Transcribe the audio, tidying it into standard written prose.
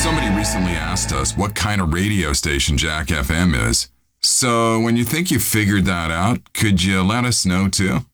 Somebody recently asked us what kind of radio station Jack FM is. So when you think you figured that out, could you let us know too?